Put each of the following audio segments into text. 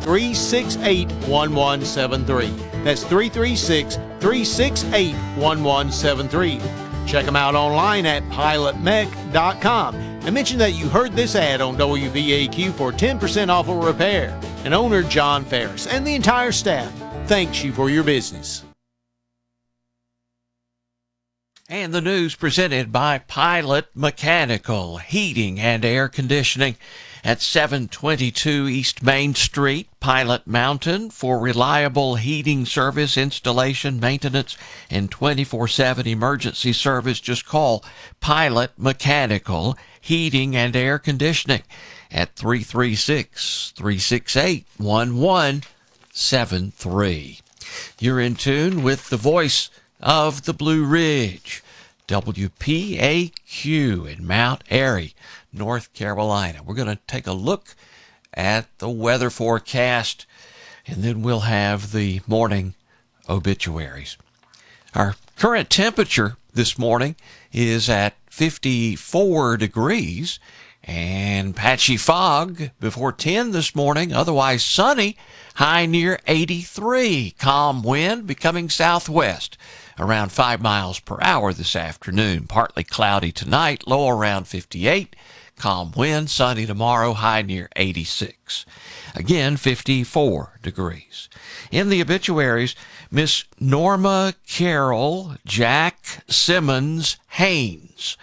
336-368-1173. That's 336-368-1173. Check them out online at pilotmech.com and mention that you heard this ad on WVAQ for 10% off a repair. And owner John Ferris and the entire staff thanks you for your business. And the news presented by Pilot Mechanical Heating and Air Conditioning at 722 East Main Street, Pilot Mountain. For reliable heating service, installation, maintenance, and 24/7 emergency service, just call Pilot Mechanical Heating and Air Conditioning at 336-368-1173. You're in tune with the voice of the Blue Ridge, WPAQ in Mount Airy, North Carolina. We're going to take a look at the weather forecast, and then we'll have the morning obituaries. Our current temperature this morning is at 54 degrees, and patchy fog before 10 this morning, otherwise sunny, high near 83. Calm wind becoming southwest around 5 miles per hour this afternoon. Partly cloudy tonight, low around 58. Calm wind, sunny tomorrow, high near 86. Again, 54 degrees. In the obituaries, Miss Norma Carol Jack Simmons Haynes,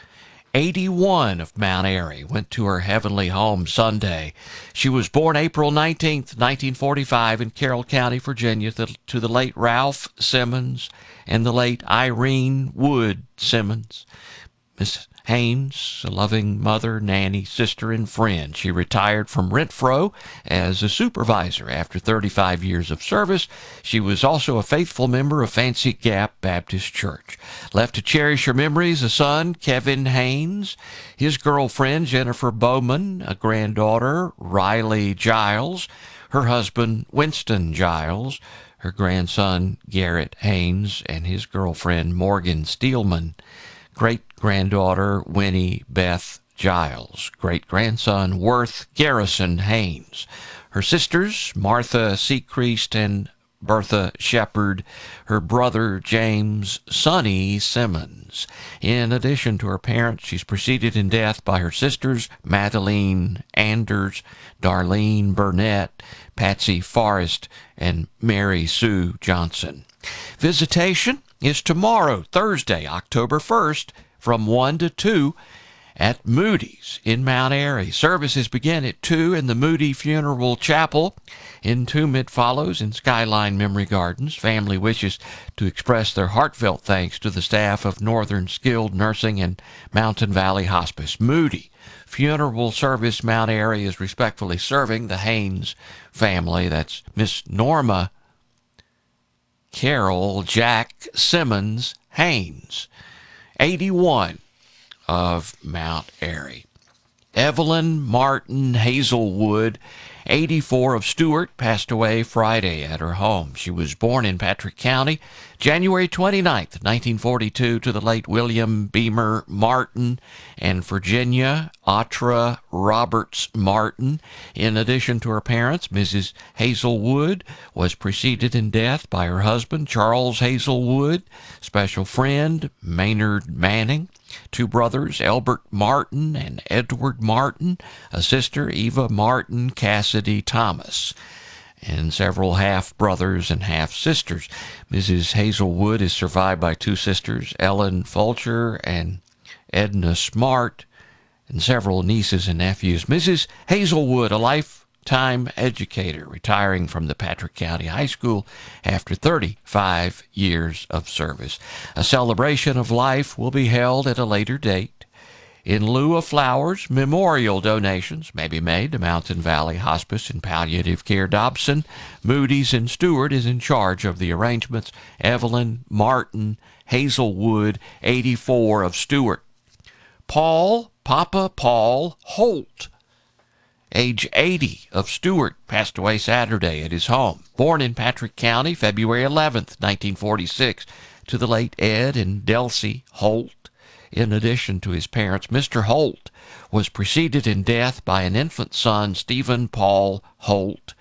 81, of Mount Airy, went to her heavenly home Sunday. She was born April 19th, 1945 in Carroll County, Virginia, to the late Ralph Simmons and the late Irene Wood Simmons. Miss Haynes, a loving mother, nanny, sister, and friend. She retired from Renfro as a supervisor after 35 years of service. She was also a faithful member of Fancy Gap Baptist Church. Left to cherish her memories, a son, Kevin Haynes, his girlfriend, Jennifer Bowman, a granddaughter, Riley Giles, her husband, Winston Giles, her grandson, Garrett Haynes, and his girlfriend, Morgan Steelman, great-granddaughter, Winnie Beth Giles, great-grandson, Worth Garrison Haynes, her sisters, Martha Secreast and Bertha Shepard, her brother, James Sonny Simmons. In addition to her parents, she's preceded in death by her sisters, Madeline Anders, Darlene Burnett, Patsy Forrest, and Mary Sue Johnson. Visitation is tomorrow, Thursday, October 1st, from 1 to 2 at Moody's in Mount Airy. Services begin at 2 in the Moody Funeral Chapel. Entombment follows in Skyline Memory Gardens. Family wishes to express their heartfelt thanks to the staff of Northern Skilled Nursing and Mountain Valley Hospice. Moody Funeral Service Mount Airy is respectfully serving the Haynes family. That's Miss Norma Carol Jack Simmons Haynes, 81, of Mount Airy. Evelyn Martin Hazelwood, 84, of Stewart, passed away Friday at her home. She was born in Patrick County, January 29th, 1942, to the late William Beamer Martin and Virginia Atra Roberts Martin. In addition to her parents, Mrs. Hazelwood was preceded in death by her husband, Charles Hazelwood, special friend, Maynard Manning, two brothers, Albert Martin and Edward Martin, a sister, Eva Martin Cassidy Thomas, and several half-brothers and half-sisters. Mrs. Hazelwood is survived by two sisters, Ellen Fulcher and Edna Smart, and several nieces and nephews. Mrs. Hazelwood, a lifetime educator, retiring from the Patrick County High School after 35 years of service. A celebration of life will be held at a later date. In lieu of flowers, memorial donations may be made to Mountain Valley Hospice and Palliative Care Dobson. Moody's and Stewart is in charge of the arrangements. Evelyn Martin Hazelwood, 84, of Stewart. Papa Paul Holt, age 80, of Stewart, passed away Saturday at his home. Born in Patrick County, February 11th, 1946, to the late Ed and Delcy Holt. In addition to his parents, Mr. Holt was preceded in death by an infant son, Stephen Paul Holt,